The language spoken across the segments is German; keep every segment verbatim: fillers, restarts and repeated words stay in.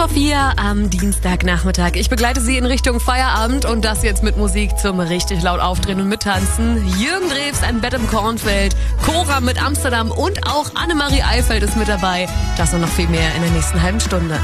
vor vier am Dienstagnachmittag. Ich begleite Sie in Richtung Feierabend und das jetzt mit Musik zum richtig laut Aufdrehen und Mittanzen. Jürgen Drews, Ein Bett im Kornfeld, Cora mit Amsterdam und auch Annemarie Eifeld ist mit dabei. Das und noch viel mehr in der nächsten halben Stunde.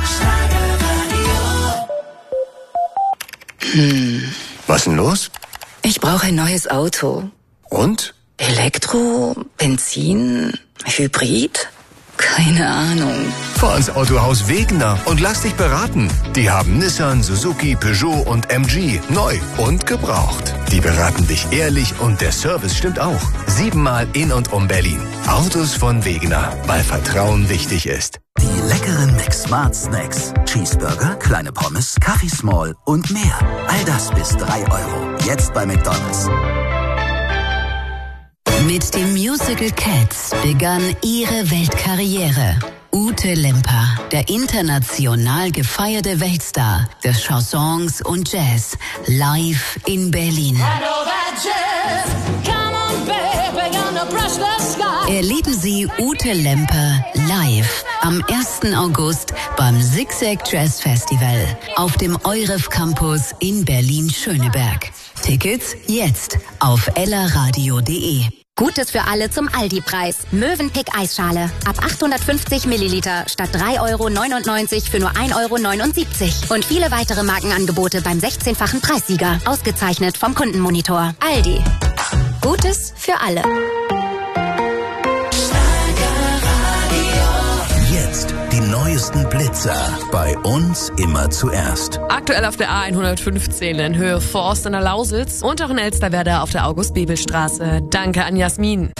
Hm. Was denn los? Ich brauche ein neues Auto. Und? Elektro, Benzin, Hybrid? Keine Ahnung. Fahr ins Autohaus Wegener und lass dich beraten. Die haben Nissan, Suzuki, Peugeot und M G neu und gebraucht. Die beraten dich ehrlich und der Service stimmt auch. Siebenmal in und um Berlin. Autos von Wegener, weil Vertrauen wichtig ist. Die leckeren McSmart Snacks. Cheeseburger, kleine Pommes, Kaffee Small und mehr. All das bis drei Euro. Jetzt bei McDonald's. Mit dem Musical Cats begann ihre Weltkarriere. Ute Lemper, der international gefeierte Weltstar des Chansons und Jazz, live in Berlin. Erleben Sie Ute Lemper live am ersten August beim Zigzag Jazz Festival auf dem Euref Campus in Berlin-Schöneberg. Tickets jetzt auf ellaradio punkt de. Gutes für alle zum Aldi-Preis. Mövenpick Eisschale. Ab achthundertfünfzig Milliliter statt drei Euro neunundneunzig für nur ein Euro neunundsiebzig. Und viele weitere Markenangebote beim sechzehnfachen Preissieger. Ausgezeichnet vom Kundenmonitor. Aldi. Gutes für alle. Jetzt die neuesten Blitzer. Bei uns immer zuerst. Aktuell auf der A hundertfünfzehn in Höhe Forst in der Lausitz und auch in Elsterwerda auf der August-Bebel-Straße. Danke an Jasmin.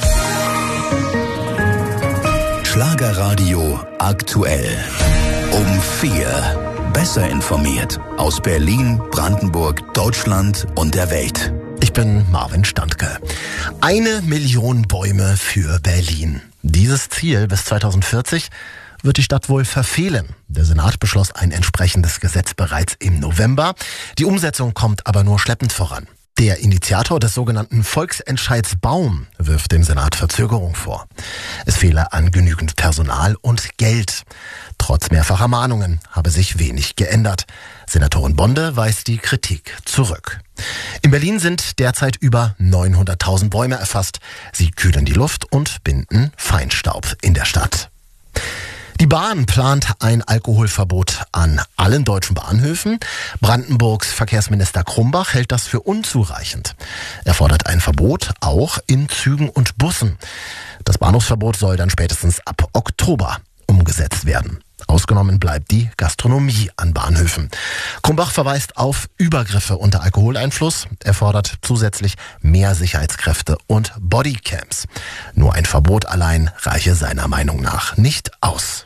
Schlagerradio aktuell. Um vier. Besser informiert. Aus Berlin, Brandenburg, Deutschland und der Welt. Ich bin Marvin Standke. Eine Million Bäume für Berlin. Dieses Ziel bis zweitausendvierzig wird die Stadt wohl verfehlen. Der Senat beschloss ein entsprechendes Gesetz bereits im November. Die Umsetzung kommt aber nur schleppend voran. Der Initiator des sogenannten Volksentscheids Baum wirft dem Senat Verzögerung vor. Es fehle an genügend Personal und Geld. Trotz mehrfacher Mahnungen habe sich wenig geändert. Senatorin Bonde weist die Kritik zurück. In Berlin sind derzeit über neunhunderttausend Bäume erfasst. Sie kühlen die Luft und binden Feinstaub in der Stadt. Die Bahn plant ein Alkoholverbot an allen deutschen Bahnhöfen. Brandenburgs Verkehrsminister Krumbach hält das für unzureichend. Er fordert ein Verbot auch in Zügen und Bussen. Das Bahnhofsverbot soll dann spätestens ab Oktober umgesetzt werden. Ausgenommen bleibt die Gastronomie an Bahnhöfen. Krumbach verweist auf Übergriffe unter Alkoholeinfluss. Er fordert zusätzlich mehr Sicherheitskräfte und Bodycams. Nur ein Verbot allein reiche seiner Meinung nach nicht aus.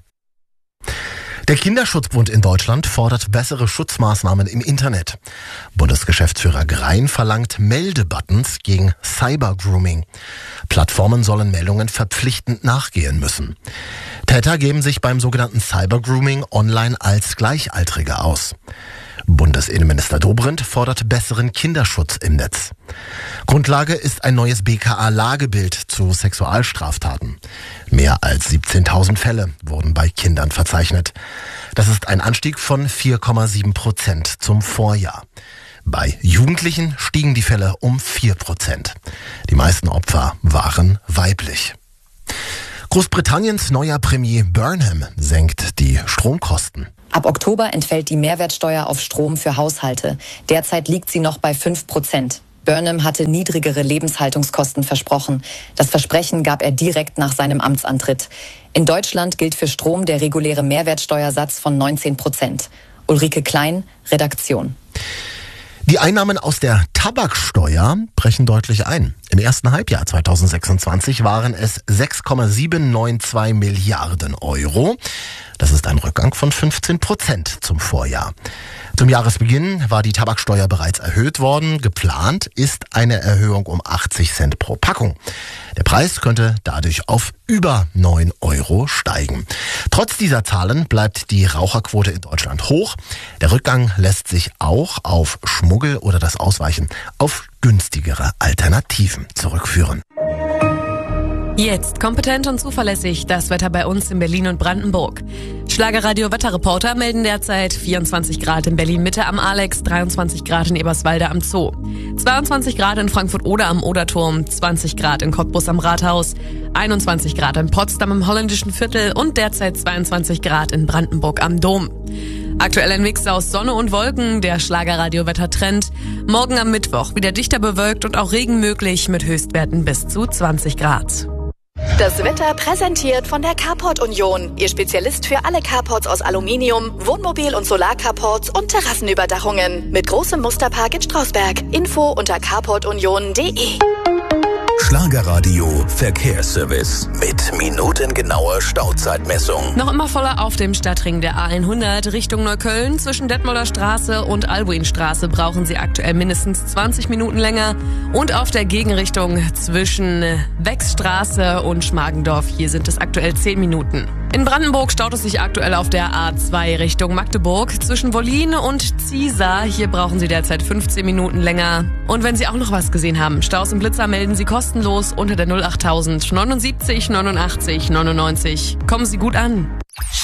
Der Kinderschutzbund in Deutschland fordert bessere Schutzmaßnahmen im Internet. Bundesgeschäftsführer Grein verlangt Meldebuttons gegen Cybergrooming. Plattformen sollen Meldungen verpflichtend nachgehen müssen. Täter geben sich beim sogenannten Cybergrooming online als Gleichaltrige aus. Bundesinnenminister Dobrindt fordert besseren Kinderschutz im Netz. Grundlage ist ein neues B K A-Lagebild zu Sexualstraftaten. Mehr als siebzehntausend Fälle wurden bei Kindern verzeichnet. Das ist ein Anstieg von vier Komma sieben Prozent zum Vorjahr. Bei Jugendlichen stiegen die Fälle um vier Prozent. Die meisten Opfer waren weiblich. Großbritanniens neuer Premier Burnham senkt die Stromkosten. Ab Oktober entfällt die Mehrwertsteuer auf Strom für Haushalte. Derzeit liegt sie noch bei fünf Prozent. Burnham hatte niedrigere Lebenshaltungskosten versprochen. Das Versprechen gab er direkt nach seinem Amtsantritt. In Deutschland gilt für Strom der reguläre Mehrwertsteuersatz von neunzehn Prozent. Ulrike Klein, Redaktion. Die Einnahmen aus der Tabaksteuer brechen deutlich ein. Im ersten Halbjahr zweitausendsechsundzwanzig waren es sechs Komma siebenhundertzweiundneunzig Milliarden Euro. Das ist ein Rückgang von fünfzehn Prozent zum Vorjahr. Zum Jahresbeginn war die Tabaksteuer bereits erhöht worden. Geplant ist eine Erhöhung um achtzig Cent pro Packung. Der Preis könnte dadurch auf über neun Euro steigen. Trotz dieser Zahlen bleibt die Raucherquote in Deutschland hoch. Der Rückgang lässt sich auch auf Schmuggel oder das Ausweichen auf günstigere Alternativen zurückführen. Jetzt kompetent und zuverlässig das Wetter bei uns in Berlin und Brandenburg. Schlagerradio Wetterreporter melden derzeit vierundzwanzig Grad in Berlin-Mitte am Alex, dreiundzwanzig Grad in Eberswalde am Zoo, zweiundzwanzig Grad in Frankfurt-Oder am Oderturm, zwanzig Grad in Cottbus am Rathaus, einundzwanzig Grad in Potsdam im Holländischen Viertel und derzeit zweiundzwanzig Grad in Brandenburg am Dom. Aktuell ein Mix aus Sonne und Wolken, der Schlagerradio-Wettertrend. Morgen am Mittwoch wieder dichter bewölkt und auch Regen möglich mit Höchstwerten bis zu zwanzig Grad. Das Wetter präsentiert von der Carport Union. Ihr Spezialist für alle Carports aus Aluminium, Wohnmobil- und Solarcarports und Terrassenüberdachungen. Mit großem Musterpark in Strausberg. Info unter carport union punkt de. Schlagerradio Verkehrsservice mit minutengenauer Stauzeitmessung. Noch immer voller auf dem Stadtring der A hundert Richtung Neukölln. Zwischen Detmolder Straße und Albuinstraße brauchen Sie aktuell mindestens zwanzig Minuten länger. Und auf der Gegenrichtung zwischen Wechsstraße und Schmargendorf, hier sind es aktuell zehn Minuten. In Brandenburg staut es sich aktuell auf der A zwei Richtung Magdeburg. Zwischen Wollin und Ziesar, hier brauchen Sie derzeit fünfzehn Minuten länger. Und wenn Sie auch noch was gesehen haben, Staus und Blitzer melden Sie kostenlos unter der null achttausend neunundsiebzig neunundachtzig neunundneunzig. Kommen Sie gut an.